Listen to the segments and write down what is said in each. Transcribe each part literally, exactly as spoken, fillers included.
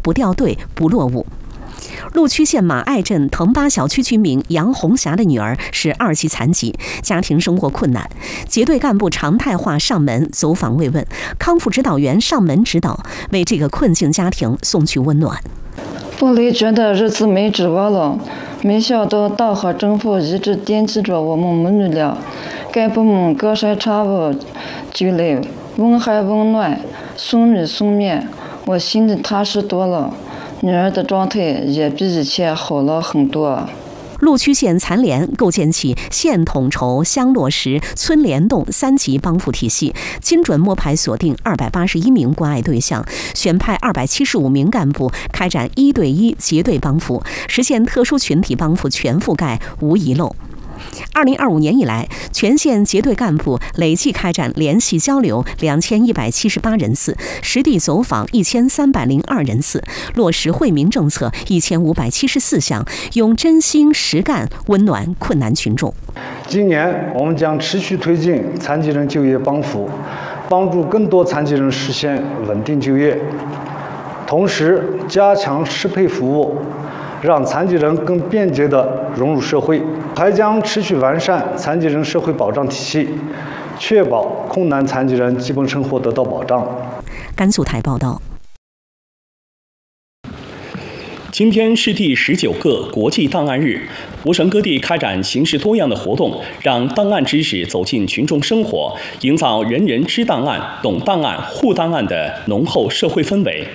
不掉队、不落伍。鹿区县马爱镇藤八小区居民杨红霞的女儿是二级残疾，家庭生活困难。结对干部常态化上门走访慰问，康复指导员上门指导，为这个困境家庭送去温暖。 部里觉得日子没指望了，没想到党和政府一直惦记着我们母女俩，干部们隔三差五就来问寒问暖，送米送面，我心里踏实多了。女儿的状态也比以前好了很多。 鹿区县残联构建起县统筹、乡落实、村联动三级帮扶体系，精准摸排锁定二百八十一名关爱对象，选派二百七十五名干部开展一对一结对帮扶，实现特殊群体帮扶全覆盖无遗漏。二零二五年以来，全县结对干部累计开展联系交流两千一百七十八人次，实地走访一千三百零二人次，落实惠民政策一千五百七十四项，用真心实干温暖困难群众。 今年我们将持续推进残疾人就业帮扶，帮助更多残疾人实现稳定就业，同时加强适配服务，让残疾人更便捷地融入社会，还将持续完善残疾人社会保障体系，确保困难残疾人基本生活得到保障。 甘肃台报道。 今天是第十九个国际档案日，我省各地开展形式多样的活动，让档案知识走进群众生活，营造人人知档案、懂档案、护档案的浓厚社会氛围。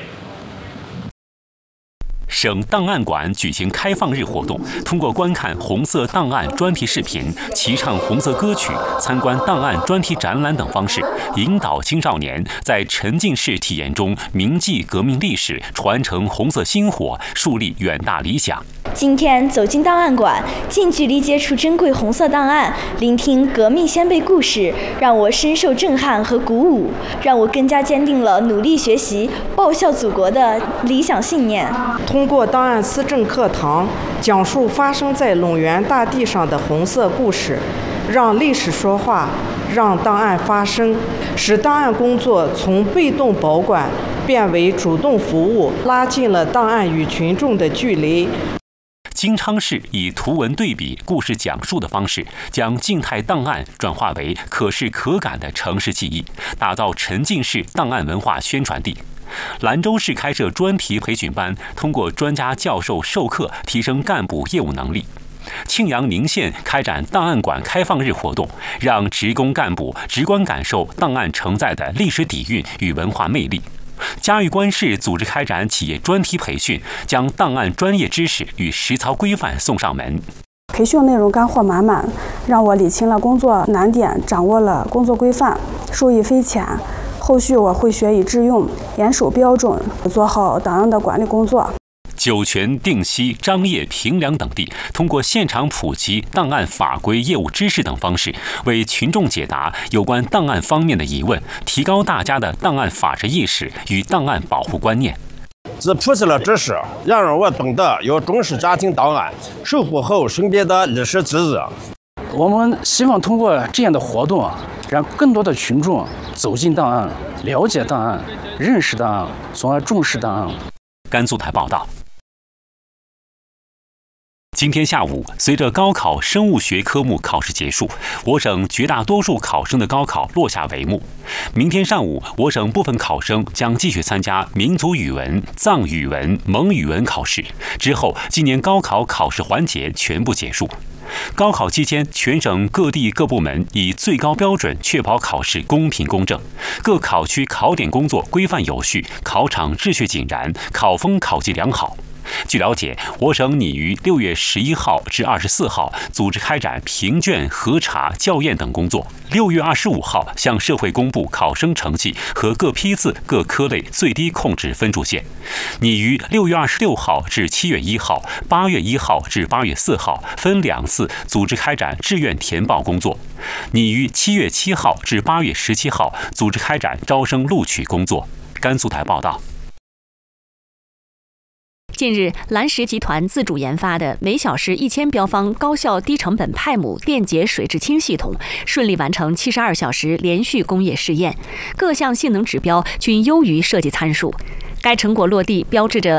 省档案馆举行开放日活动，通过观看红色档案专题视频、齐唱红色歌曲、参观档案专题展览等方式，引导青少年在沉浸式体验中铭记革命历史，传承红色薪火，树立远大理想。 今天走进档案馆，近距离接触珍贵红色档案，聆听革命先辈故事，让我深受震撼和鼓舞，让我更加坚定了努力学习、报效祖国的理想信念。 通过档案思政课堂，讲述发生在陇源大地上的红色故事，让历史说话，让档案发声，使档案工作从被动保管变为主动服务，拉近了档案与群众的距离。 金昌市以图文对比、故事讲述的方式，将静态档案转化为可视可感的城市记忆，打造沉浸式档案文化宣传地。兰州市开设专题培训班，通过专家教授授课，提升干部业务能力。庆阳宁县开展档案馆开放日活动，让职工干部直观感受档案承载的历史底蕴与文化魅力。嘉峪关市组织开展企业专题培训，将档案专业知识与实操规范送上门。 培训内容干货满满，让我理清了工作难点，掌握了工作规范，受益匪浅。后续我会学以致用，严守标准，做好档案的管理工作。 酒泉、定西、张掖、平凉等地，通过现场普及档案法规、业务知识等方式，为群众解答有关档案方面的疑问，提高大家的档案法治意识与档案保护观念。 只普及了知识，让人我懂得要重视家庭档案，守护好身边的历史记忆。 我们希望通过这样的活动，让更多的群众走进档案，了解档案，认识档案，从而重视档案。 甘肃台报道。今天下午，随着高考生物学科目考试结束，我省绝大多数考生的高考落下帷幕。明天上午，我省部分考生将继续参加民族语文、藏语文、蒙语文考试。之后，今年高考考试环节全部结束。高考期间，全省各地各部门以最高标准确保考试公平公正，各考区考点工作规范有序，考场秩序井然，考风考纪良好。据了解，我省拟于六月十一号至二十四号组织开展评卷、核查、校验等工作。六月二十五号向社会公布考生成绩和各批次各科类最低控制分数线。拟于六月二十六号至七月一号、八月一号至八月四号分两次组织开展志愿填报工作。拟于七月七号至八月十七号组织开展招生录取工作。甘肃台报道。 近日，蓝石集团自主研发的每小时一千标方高效低成本派姆电解水制氢系统顺利完成七十二小时连续工业试验，各项性能指标均优于设计参数。该成果落地，标志着